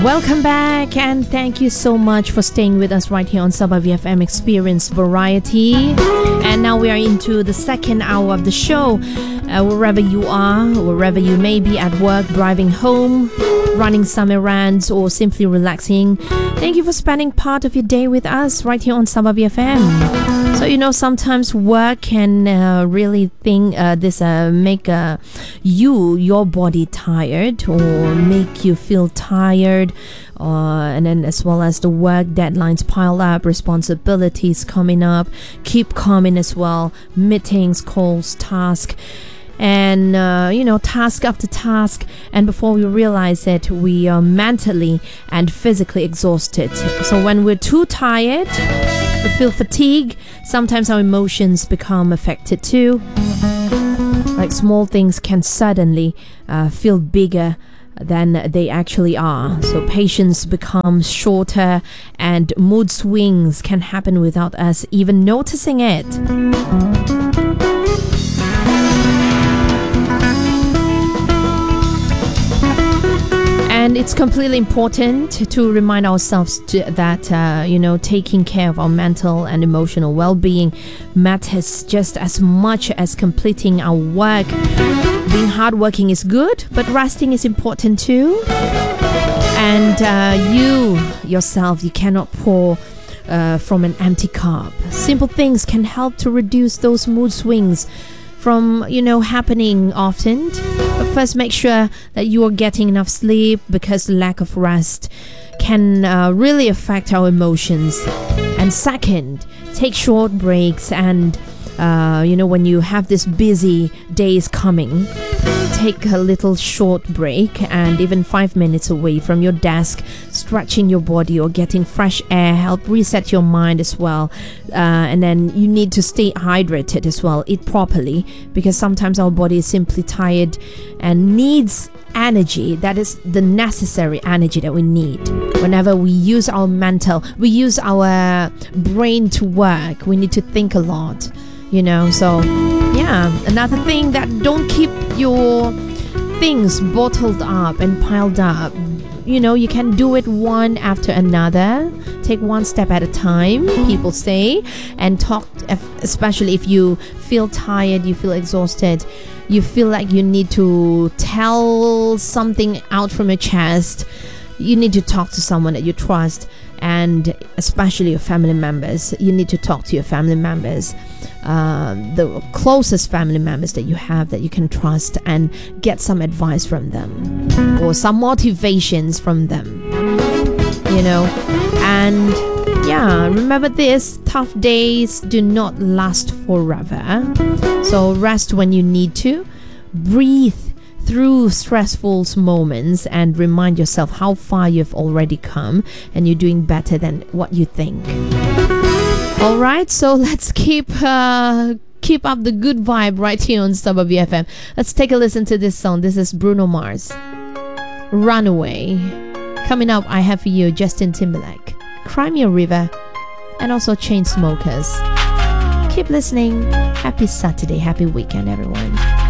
Welcome back, and thank you so much for staying with us right here on Sabah VFM Experience Variety. And now we are into the second hour of the show. Wherever you are, wherever you may be at work, driving home, running some errands, or simply relaxing, thank you for spending part of your day with us right here on Sabah VFM. So sometimes work can really make your body tired, or make you feel tired, and then as well as the work deadlines pile up, responsibilities coming up, keep coming as well, meetings, calls, tasks. And task after task, and before we realize it, we are mentally and physically exhausted. So when we're too tired, we feel fatigue. Sometimes our emotions become affected too. Like small things can suddenly feel bigger than they actually are. So patience becomes shorter, and mood swings can happen without us even noticing it. And it's completely important to remind ourselves that taking care of our mental and emotional well-being matters just as much as completing our work. Being hardworking is good, but resting is important too. And you yourself, you cannot pour from an empty cup. Simple things can help to reduce those mood swings from happening often. But first, make sure that you are getting enough sleep, because lack of rest can really affect our emotions. And second, take short breaks, and when you have this busy days coming, take a little short break, and even 5 minutes away from your desk, stretching your body or getting fresh air help reset your mind as well. And then you need to stay hydrated as well. Eat properly, because sometimes our body is simply tired and needs energy. That is the necessary energy that we need. Whenever we use our brain to work, we need to think a lot. So yeah, another thing, that don't keep your things bottled up and piled up. You can do it one after another. Take one step at a time, people say, and talk, especially if you feel tired, you feel exhausted, you feel like you need to tell something out from your chest. You need to talk to someone that you trust, and especially your family members. You need to talk to your family members, the closest family members that you have, that you can trust, and get some advice from them or some motivations from them. And yeah, remember this: tough days do not last forever. So rest when you need to, breathe through stressful moments, and remind yourself how far you've already come, and you're doing better than what you think. All right, so let's keep up the good vibe right here on Sabah VFM. Let's take a listen to this song. This is Bruno Mars, Runaway. Coming up, I have for you Justin Timberlake, Cry Me a River, and also Chainsmokers. Keep listening. Happy Saturday, happy weekend, everyone.